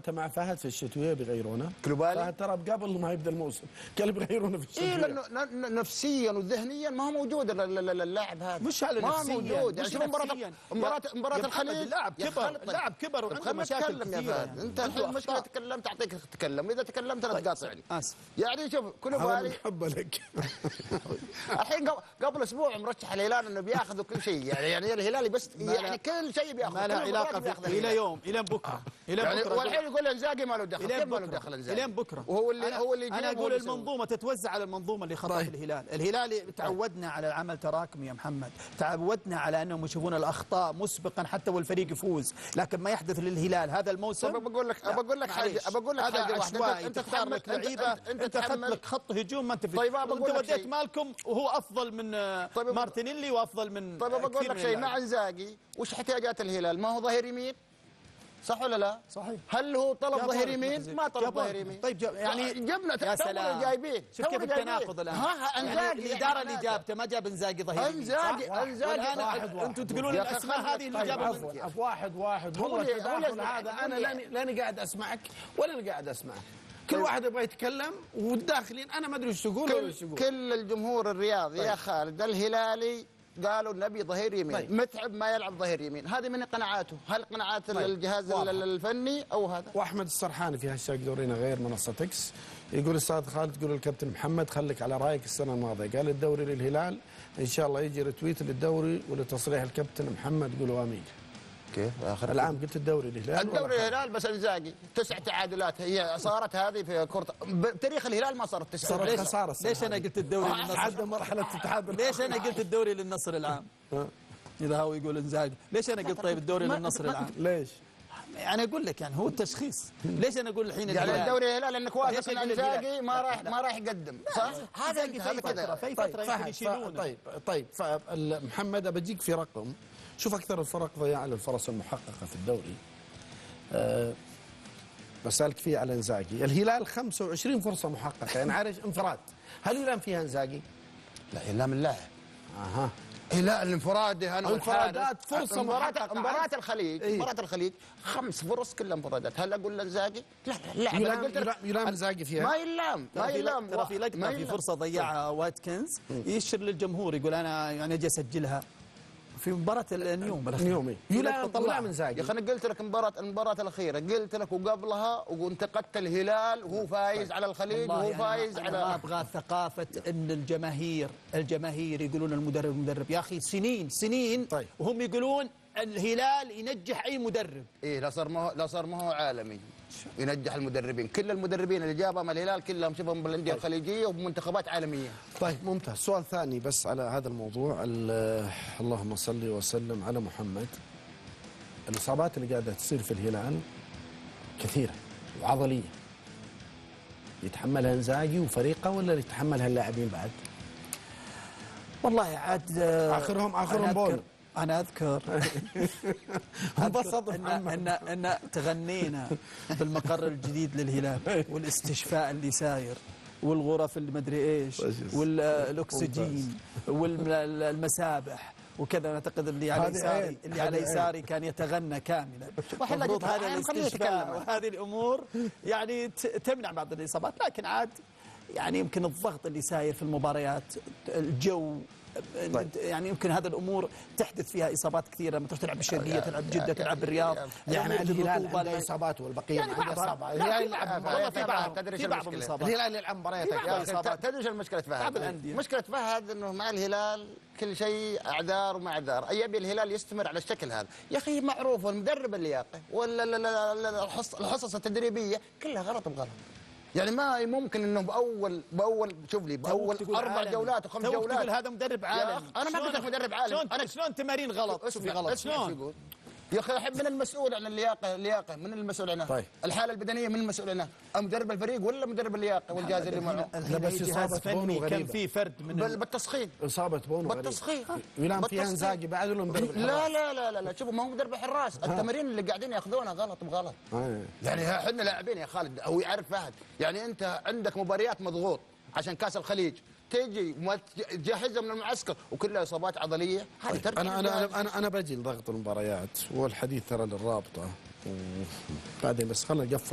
انت مع فهد في الشتويه بيغيرونه؟ كلوبالي فهد ترى قبل ما يبدا الموسم قال بيغيرونه في الشتويه. اي لانه نفسيا وذهنيا ما هو موجود اللاعب هذا، مش على ما نفسيا، موجود. يعني مش شوف مباراه الخليج، اللاعب كبر وعنده مشاكل كثيره. يا فهد انت الحين مشكله تكلمت اعطيك تتكلم، واذا تكلمت انا تقاطعني. اسف. يعني شوف كلوبالي محبه لك. الحين قبل اسبوع مرشح الهلال انه بياخذ كل شيء، يعني الهلالي بس يعني كل شيء بياخذ، ما له علاقه الى يوم الى بكره يعني والحين يقول انزاجي ما له دخل، كيف ما له دخل انزاجي؟ الين بكره. وهو اللي انا اقول المنظومه تتوزع على المنظومه اللي خطط الهلال تعودنا على العمل تراكمي يا محمد، تعودنا على انهم يشوفون الاخطاء مسبقا حتى والفريق يفوز، لكن ما يحدث للهلال هذا الموسم. بقول لك حاجه واحده. انت تختار لك لعيبه، انت اخذت لك خط هجوم ما انت فيه. طيب انت وديت مالكم وهو افضل من مارتينيلي وافضل من. طيب بقول لك شيء، مع انزاجي وش احتياجات الهلال؟ ما هو ظهير يمين، صح ولا لا؟ صحيح. هل هو طلب ظهير يمين؟ ما طلب ظهير يمين. طيب يعني جبنا يا سلام جايبين. شوف كيف التناقض الان. انزاجي الاداره اللي جابته ما جاب انزاجي ظهير يمين. انزاجي انتم تقولون الاسماء هذه اللي جابها. واحد والله التداخل هذا انا لاني قاعد اسمعك ولا انا قاعد اسمعك. كل واحد يبغى يتكلم والداخلين انا ما ادري ايش تقول ولا ايش تقول. كل الجمهور الرياضي يا خالد الهلالي قالوا نبي ظهير يمين، متعب ما يلعب ظهير يمين، هذه من قناعاته، هل قناعات الجهاز الفني او هذا؟ واحمد السرحاني في هاشتاج دورينا غير منصه اكس يقول استاذ خالد تقول للكابتن محمد خليك على رايك السنه الماضيه، قال الدوري للهلال ان شاء الله يجي رتويت للدوري ولتصريح الكابتن محمد قولوا امين. كيف اخر العام قلت الدوري للهلال؟ الدوري للهلال بس انزاجي 9 تعادلات هي صارت هذه في كره بتاريخ الهلال ما صارت 9. صارت خساره. ليش انا قلت الدوري للنصر؟ عدى مرحله التعادل. ليش انا قلت الدوري للنصر العام؟ اذا هو يقول انزاجي، ليش انا قلت طيب الدوري للنصر العام؟ ليش؟ يعني اقول لك يعني هو التشخيص، ليش انا اقول الحين يعني الدوري الهلال لانك واثق ان انزاجي ما راح يقدم، صح؟ هذا كذا في فتره يشيلونه. طيب محمد بجيك في رقم، شوف اكثر الفرق ضياع للفرص المحققه في الدوري. بسالك فيه على انزاجي، الهلال 25 فرصه محققه يعني عارف انفراد، هل يلام فيها انزاجي؟ لا يلام اللاعب. اها لا الانفرادي انا انفرادات فرصه مباراة الخليج مباراة الخليج 5 فرص كلها انفرادات، هل اقول انزاجي؟ لا يلام انزاجي فيها؟ ما يلام ترى في لقطه في فرصه ضيعها واتكنز يشر للجمهور يقول انا يعني اجي اسجلها في مباراة النيومي يلام انزاجي. يا اخي انا قلت لك المباراة الأخيرة قلت لك وقبلها وانتقدت الهلال وهو فايز على الخليج وهو فايز على ما ابغى ثقافة ان الجماهير يقولون المدرب يا اخي سنين وهم يقولون الهلال ينجح اي مدرب. ايه لا صار ما هو عالمي ينجح المدربين، كل المدربين اللي جابهم الهلال كلهم شوفهم بالانديه الخليجيه وبمنتخبات عالميه. طيب ممتاز. سؤال ثاني بس على هذا الموضوع، اللهم صل وسلم على محمد. الاصابات اللي قاعده تصير في الهلال كثيره وعضليه، يتحملها انزاجي وفريقه ولا يتحملها اللاعبين بعد؟ والله عاد اخرهم بول. أنا أذكر أن تغنينا في المقر الجديد للهلال والاستشفاء اللي ساير والغرف المدري إيش والأكسجين والمسابح وكذا. أعتقد اللي على يساري كان يتغنى كاملا. المفروض هذا الاستشفاء وهذه الأمور يعني تمنع بعض الإصابات، لكن عاد يعني يمكن الضغط اللي ساير في المباريات، الجو، يعني يمكن هذه الامور تحدث فيها اصابات كثيره لما تروح تلعب بالشرقيه، تلعب جده، تلعب بالرياض، يعني الهلال عنده اصابات والبقيه يعني عنده اصابات. الهلال يلعب والله في بعض الاصابات. الهلال يلعب مباريات. تدري ايش المشكله فهد؟ مشكله فهد انه مع الهلال كل شيء اعذار وما اعذار، يبي الهلال يستمر على الشكل هذا. يا اخي معروف المدرب اللياقه ولا الحصص التدريبيه كلها غلط بغلط. يعني ما ممكن انه باول شوف لي باول 4 جولات و5 جولات تقول هذا مدرب عالمي. انا ما قلت لك مدرب عالمي. شلون تمارين غلط؟ شوفي غلط شلون يا اخي احب من المسؤول عن اللياقه من المسؤول عنها؟ طيب. الحاله البدنيه من المسؤول عنها؟ مدرب الفريق ولا مدرب اللياقه والجهاز اللي معه؟ بس اصابه بونو غريبه. كان في فرد من بالتسخين. اصابه بونو غريبه. بالتسخين. يلام فيها انزاجي بعد ولا مدرب الحراس؟ لا شوفوا ما هو مدرب الحراس، التمارين اللي قاعدين ياخذونها غلط بغلط. يعني احنا لاعبين يا خالد هو يعرف فهد، يعني انت عندك مباريات مضغوط عشان كاس الخليج، تجي تجهزها من المعسكر وكلها اصابات عضليه. هذه ترجع انا بجي لضغط المباريات والحديث ترى للرابطه بعدين، بس خلينا نقفل.